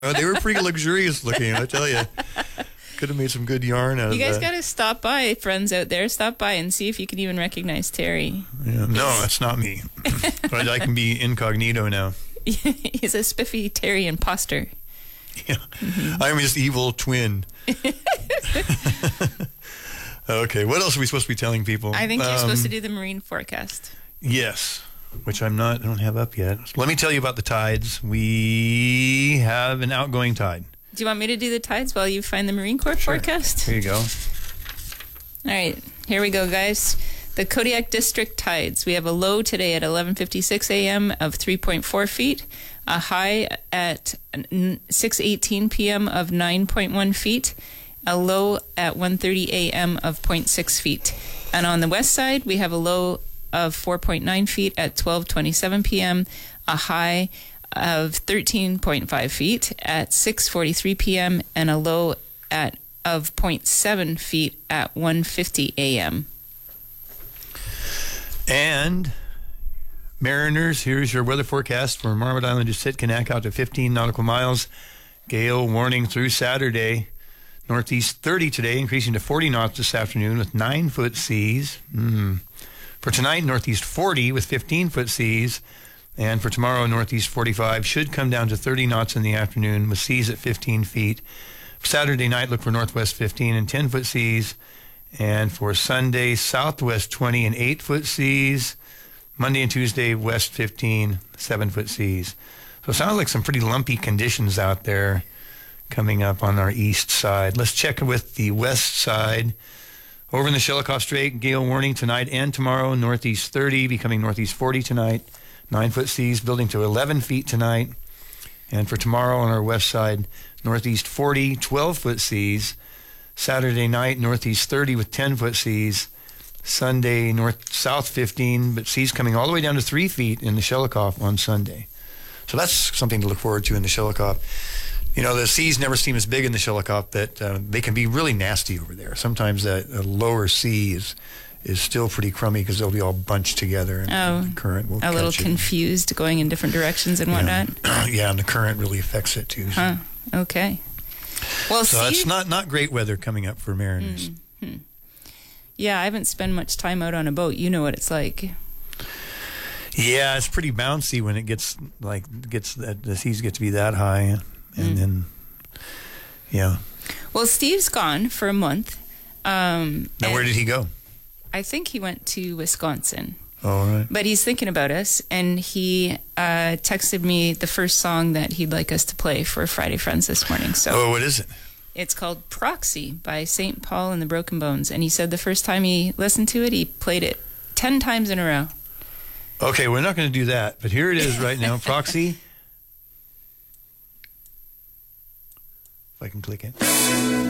Oh, they were pretty luxurious looking, I tell you. Could have made some good yarn out of that. You guys got to stop by, friends out there. Stop by and see if you can even recognize Terry. Yeah, no, that's not me. But I can be incognito now. He's a spiffy Terry imposter. Yeah, I'm his evil twin. Okay, what else are we supposed to be telling people? I think you're supposed to do the marine forecast. Yes, which I don't have up yet. So let me tell you about the tides. We have an outgoing tide. Do you want me to do the tides while you find the Marine Corps forecast? Here you go. All right, here we go, guys. The Kodiak District tides. We have a low today at 11:56 a.m. of 3.4 feet, a high at 6:18 p.m. of 9.1 feet, a low at 1:30 a.m. of 0.6 feet. And on the west side, we have a low of 4.9 feet at 12:27 p.m., a high of 13.5 feet at 6:43 p.m., and a low of 0.7 feet at 1:50 a.m. And mariners, here's your weather forecast for Marmot Island to Sitkinak out to 15 nautical miles. Gale warning through Saturday. Northeast 30 today, increasing to 40 knots this afternoon with 9-foot seas. For tonight, northeast 40 with 15-foot seas. And for tomorrow, northeast 45 should come down to 30 knots in the afternoon with seas at 15 feet. For Saturday night, look for northwest 15 and 10-foot seas. And for Sunday, southwest 20 and 8-foot seas. Monday and Tuesday, west 15, 7-foot seas. So it sounds like some pretty lumpy conditions out there coming up on our east side. Let's check with the west side. Over in the Shelikof Strait, gale warning tonight and tomorrow. Northeast 30, becoming northeast 40 tonight. 9-foot seas building to 11 feet tonight. And for tomorrow on our west side, northeast 40, 12-foot seas. Saturday night, northeast 30 with 10-foot seas. Sunday, north-south 15, but seas coming all the way down to 3 feet in the Shelikof on Sunday. So that's something to look forward to in the Shelikof. You know, the seas never seem as big in the Shelikof, but they can be really nasty over there. Sometimes a lower sea is still pretty crummy because they'll be all bunched together. And the current will a little confused going in different directions and whatnot. Yeah, and the current really affects it too. So. Okay. Well, so it's not great weather coming up for mariners. Mm-hmm. Yeah, I haven't spent much time out on a boat. You know what it's like. Yeah, it's pretty bouncy when it gets the seas get to be that high, and then yeah. Well, Steve's gone for a month. Now, where did he go? I think he went to Wisconsin. All right. But he's thinking about us, and he texted me the first song that he'd like us to play for Friday Friends this morning. So, what is it? It's called Proxy by St. Paul and the Broken Bones. And he said the first time he listened to it, he played it 10 times in a row. Okay, we're not going to do that, but here it is right now. Proxy. If I can click it.